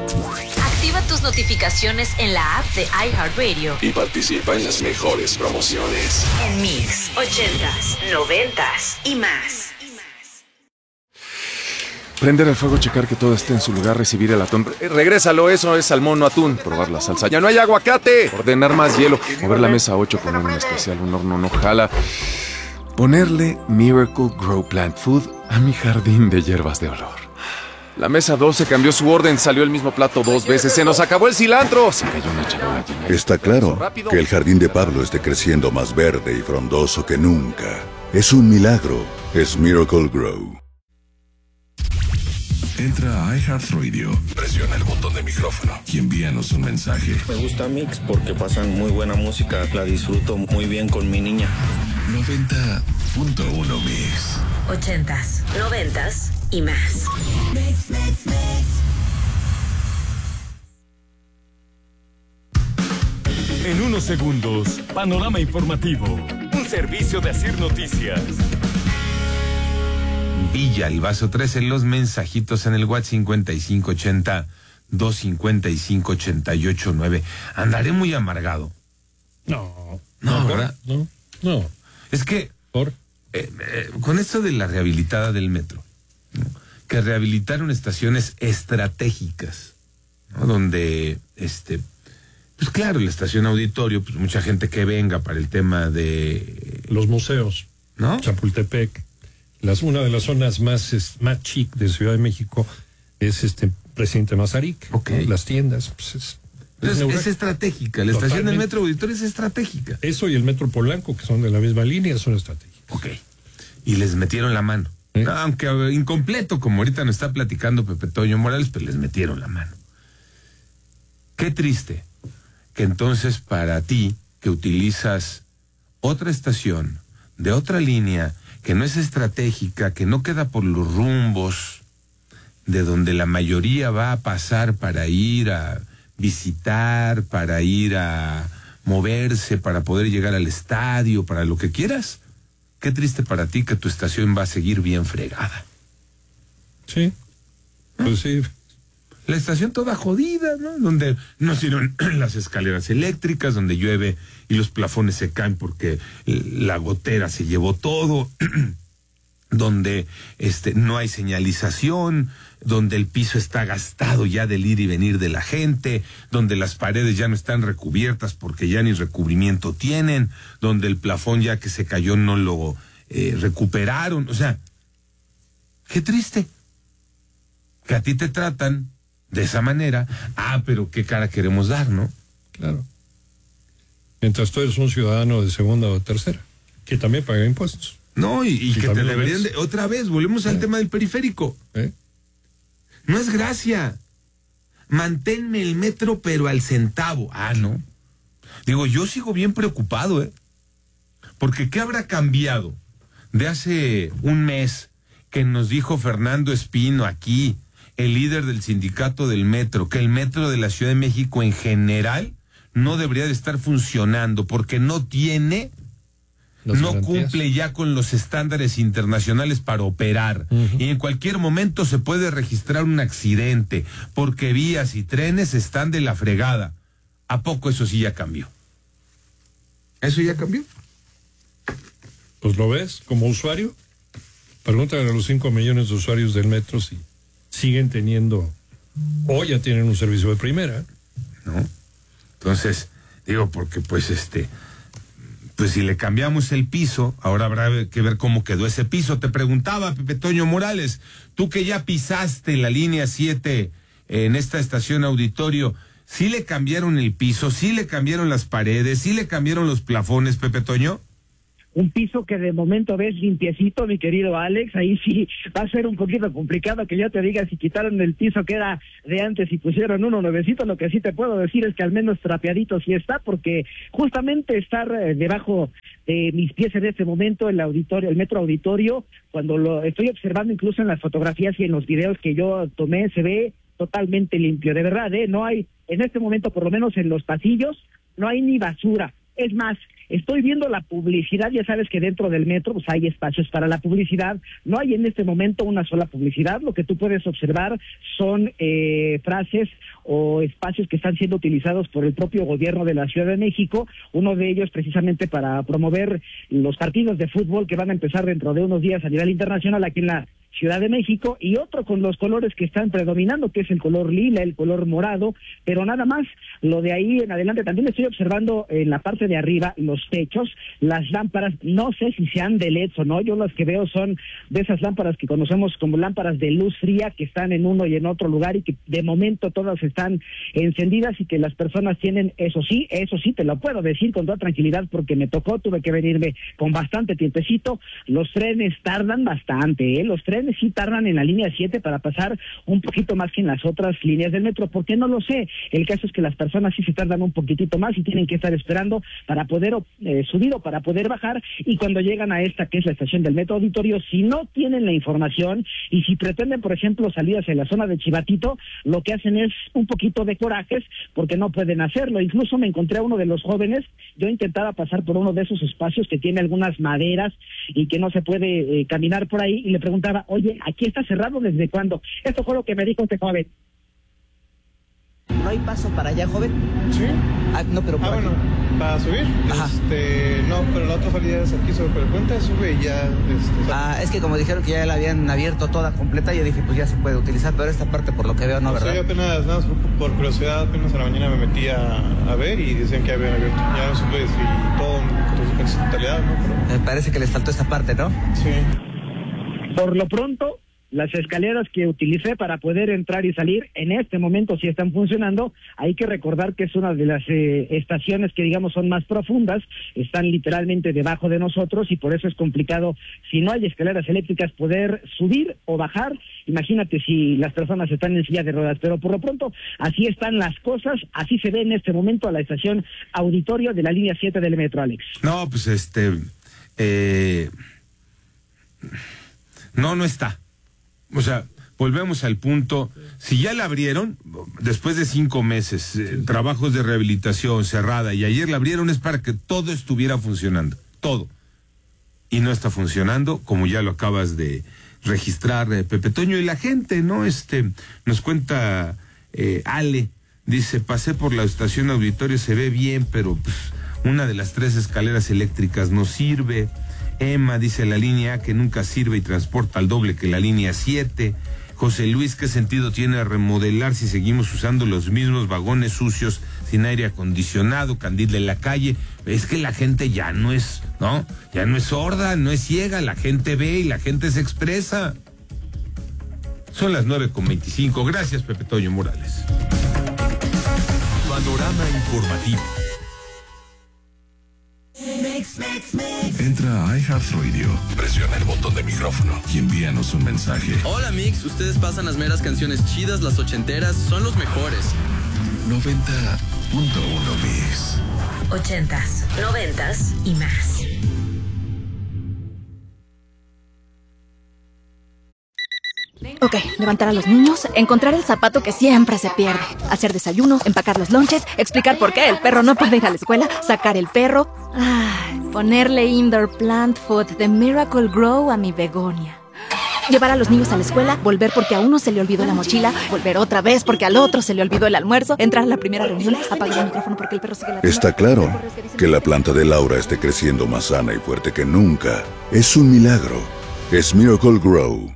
Activa tus notificaciones en la app de iHeartRadio y participa en las mejores promociones. en Mix 80s, 90s y más. Prender el fuego, checar que todo esté en su lugar, recibir el atún. Regrésalo, eso es salmón, no atún. Probar la salsa. ¡Ya no hay aguacate! Ordenar más hielo. Mover la mesa 8, poner un especial, un horno no jala. Ponerle Miracle Grow Plant Food a mi jardín de hierbas de olor. La mesa 12 cambió su orden, salió el mismo plato 2 veces. ¡Se nos acabó el cilantro! Se cayó una charola llena. Está claro que el jardín de Pablo esté creciendo más verde y frondoso que nunca. Es un milagro. Es Miracle Grow. Entra a iHeartRadio, Presiona el botón de micrófono y envíanos un mensaje. Me gusta Mix porque pasan muy buena música, la disfruto muy bien con mi niña. 90.1 Mix. 80s, 90s y más. En unos segundos, panorama informativo. Un servicio de Asir Noticias. Villa, el vaso 3 en los mensajitos en el WhatsApp 5580-255-889. Andaré muy amargado. No, ¿verdad? No. Es que ¿Por? Con esto de la rehabilitada del metro, ¿no? Que rehabilitaron estaciones estratégicas, ¿no? Donde, pues claro, la estación Auditorio, pues mucha gente que venga para el tema de... Los museos, ¿no? Chapultepec, una de las zonas más chic de Ciudad de México es Presidente Mazarik, Okay. ¿no? Las tiendas, pues Es estratégica, la estación del metro Auditorio es estratégica. Eso y el metro Polanco, que son de la misma línea, son estratégicos. Ok. Y les metieron la mano. No, aunque incompleto, como ahorita nos está platicando Pepe Toño Morales, pues les metieron la mano. Qué triste que entonces para ti, que utilizas otra estación, de otra línea, que no es estratégica, que no queda por los rumbos, de donde la mayoría va a pasar para ir a visitar, para ir a moverse, para poder llegar al estadio, para lo que quieras. Qué triste para ti que tu estación va a seguir bien fregada. Sí, pues sí. La estación toda jodida, ¿no? Donde no sirven las escaleras eléctricas, donde llueve y los plafones se caen porque la gotera se llevó todo, donde no hay señalización, donde el piso está gastado ya del ir y venir de la gente, donde las paredes ya no están recubiertas porque ya ni recubrimiento tienen, donde el plafón ya que se cayó no lo recuperaron. O sea, qué triste que a ti te tratan de esa manera. Pero qué cara queremos dar, ¿no? Claro. Mientras tú eres un ciudadano de segunda o tercera, que también paga impuestos. No, y que te deberían ves. otra vez, volvemos al tema del periférico. No es gracia. Manténme el metro, pero al centavo. No. Digo, yo sigo bien preocupado, porque ¿qué habrá cambiado de hace un mes que nos dijo Fernando Espino aquí, el líder del sindicato del metro, que el metro de la Ciudad de México en general no debería de estar funcionando porque no tiene... No cumple ya con los estándares internacionales para operar. Y en cualquier momento se puede registrar un accidente porque vías y trenes están de la fregada. ¿A poco eso sí ya cambió? ¿Eso ya cambió? Pues lo ves como usuario. Pregúntale a los 5 millones de usuarios del metro si siguen teniendo o ya tienen un servicio de primera. ¿No? Entonces, digo, porque pues pues si le cambiamos el piso, ahora habrá que ver cómo quedó ese piso. Te preguntaba, Pepe Toño Morales, tú que ya pisaste la línea 7 en esta estación Auditorio, ¿sí le cambiaron el piso, sí le cambiaron las paredes, sí le cambiaron los plafones, Pepe Toño? Un piso que de momento ves limpiecito, mi querido Alex. Ahí sí va a ser un poquito complicado que yo te diga si quitaron el piso que era de antes y pusieron uno nuevecito. Lo que sí te puedo decir es que al menos trapeadito sí está, porque justamente estar debajo de mis pies en este momento el metro Auditorio, cuando lo estoy observando incluso en las fotografías y en los videos que yo tomé, se ve totalmente limpio, de verdad, no hay, en este momento, por lo menos en los pasillos, no hay ni basura. Es más, estoy viendo la publicidad, ya sabes que dentro del metro pues hay espacios para la publicidad, no hay en este momento una sola publicidad, lo que tú puedes observar son frases o espacios que están siendo utilizados por el propio gobierno de la Ciudad de México, uno de ellos precisamente para promover los partidos de fútbol que van a empezar dentro de unos días a nivel internacional aquí en la Ciudad de México, y otro con los colores que están predominando, que es el color lila, el color morado, pero nada más. Lo de ahí en adelante, también estoy observando en la parte de arriba los techos, las lámparas, no sé si sean de LEDs o no, yo las que veo son de esas lámparas que conocemos como lámparas de luz fría, que están en uno y en otro lugar y que de momento todas están encendidas y que las personas tienen, eso sí, te lo puedo decir con toda tranquilidad porque me tocó, tuve que venirme con bastante tiempecito. Los trenes tardan bastante, los trenes sí tardan en la línea 7 para pasar un poquito más que en las otras líneas del metro. ¿Por qué? No lo sé. El caso es que las personas sí se tardan un poquitito más y tienen que estar esperando para poder subir o para poder bajar, y cuando llegan a esta que es la estación del Metro Auditorio, si no tienen la información y si pretenden, por ejemplo, salir hacia la zona de Chivatito, lo que hacen es un poquito de corajes porque no pueden hacerlo. Incluso me encontré a uno de los jóvenes, yo intentaba pasar por uno de esos espacios que tiene algunas maderas y que no se puede caminar por ahí, y le preguntaba, oye, ¿aquí está cerrado desde cuándo? Esto fue lo que me dijo este joven. ¿No hay paso para allá, joven? Sí. No, pero por aquí. Bueno, para subir. Ajá. No, pero la otra salida es aquí sobre el puente, sube y ya. Es que como dijeron que ya la habían abierto toda completa, yo dije, pues ya se puede utilizar, pero esta parte por lo que veo no, ¿verdad? Sí, apenas, nada, por curiosidad, apenas a la mañana me metí a ver y decían que habían abierto. Ya no supe si todo en su totalidad, ¿no? Pero... Me parece que les faltó esta parte, ¿no? Sí. Por lo pronto, las escaleras que utilicé para poder entrar y salir, en este momento sí están funcionando. Hay que recordar que es una de las estaciones que digamos son más profundas, están literalmente debajo de nosotros y por eso es complicado, si no hay escaleras eléctricas, poder subir o bajar. Imagínate si las personas están en silla de ruedas, pero por lo pronto así están las cosas, así se ve en este momento a la estación Auditorio de la línea 7 del metro, Alex. No, pues no está. O sea, volvemos al punto, si ya la abrieron, después de 5 meses, trabajos de rehabilitación cerrada, y ayer la abrieron es para que todo estuviera funcionando, todo. Y no está funcionando, como ya lo acabas de registrar, Pepe Toño, y la gente, ¿no? Nos cuenta Ale, dice, pasé por la estación Auditorio, se ve bien, pero pues, una de las 3 escaleras eléctricas no sirve. Emma dice, la línea A que nunca sirve y transporta al doble que la línea 7. José Luis, ¿qué sentido tiene remodelar si seguimos usando los mismos vagones sucios sin aire acondicionado? Candil de la Calle, es que la gente ya no es, ¿no? Ya no es sorda, no es ciega, la gente ve y la gente se expresa. Son las 9:25. Gracias, Pepe Toño Morales. Panorama informativo. Entra a iHeartRadio, Presiona el botón de micrófono y envíanos un mensaje. Hola Mix, ustedes pasan las meras canciones chidas, las ochenteras, son los mejores. 90.1 Mix. 80s, 90s y más. Ok, levantar a los niños, encontrar el zapato que siempre se pierde, hacer desayuno, empacar los lonches, explicar por qué el perro no puede ir a la escuela, sacar el perro, ponerle indoor plant food de Miracle Grow a mi begonia. Llevar a los niños a la escuela, volver porque a uno se le olvidó la mochila, volver otra vez porque al otro se le olvidó el almuerzo, entrar a la primera reunión, apagar el micrófono porque el perro sigue ladrando. Está claro que la planta de Laura esté creciendo más sana y fuerte que nunca. Es un milagro. Es Miracle Grow.